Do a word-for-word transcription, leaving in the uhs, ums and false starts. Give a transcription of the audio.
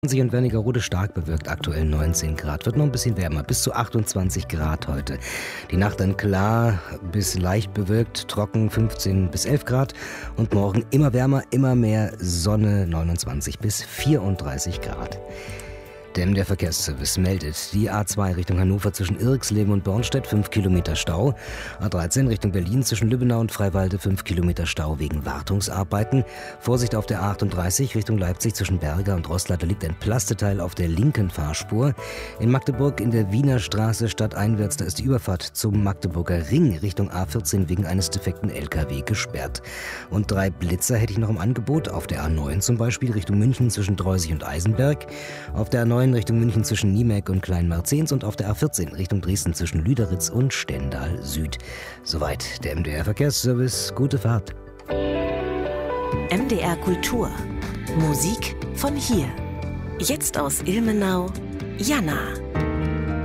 Und Wernigerode stark bewölkt, aktuell neunzehn Grad. Wird noch ein bisschen wärmer, bis zu achtundzwanzig Grad heute. Die Nacht dann klar bis leicht bewölkt, trocken fünfzehn bis elf Grad. Und morgen immer wärmer, immer mehr Sonne, neunundzwanzig bis vierunddreißig Grad. Der M D R Verkehrsservice meldet, die A zwei Richtung Hannover zwischen Irxleben und Bornstedt fünf Kilometer Stau. A dreizehn Richtung Berlin zwischen Lübbenau und Freiwalde fünf Kilometer Stau wegen Wartungsarbeiten. Vorsicht auf der A achtunddreißig Richtung Leipzig zwischen Berger und Roßla, da liegt ein Plasteteil auf der linken Fahrspur. In Magdeburg in der Wiener Straße stadteinwärts, da ist die Überfahrt zum Magdeburger Ring Richtung A vierzehn wegen eines defekten L K W gesperrt. Und drei Blitzer hätte ich noch im Angebot, auf der A neun zum Beispiel Richtung München zwischen Dreusig und Eisenberg, auf der A neun Richtung München zwischen Niemek und Kleinmarzens und auf der A vierzehn Richtung Dresden zwischen Lüderitz und Stendal Süd. Soweit der M D R Verkehrsservice. Gute Fahrt. M D R Kultur. Musik von hier. Jetzt aus Ilmenau, Jana.